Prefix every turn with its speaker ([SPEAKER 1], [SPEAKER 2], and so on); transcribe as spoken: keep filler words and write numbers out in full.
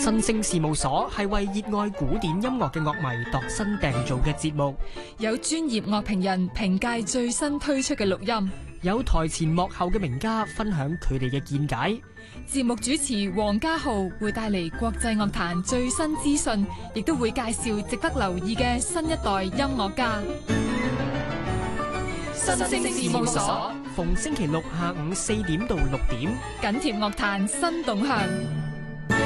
[SPEAKER 1] 新聲事務所係為熱愛古典音樂嘅樂迷度身訂造嘅節目，
[SPEAKER 2] 有專業樂評人評介最新推出嘅錄音，
[SPEAKER 1] 有台前幕後嘅名家分享佢哋嘅見解。
[SPEAKER 2] 節目主持黃家浩會帶嚟國際樂壇最新資訊，亦都會介紹值得留意嘅新一代音樂家。新聲事務所，
[SPEAKER 1] 逢星期六下午四點到六點，
[SPEAKER 2] 緊貼樂壇新動向。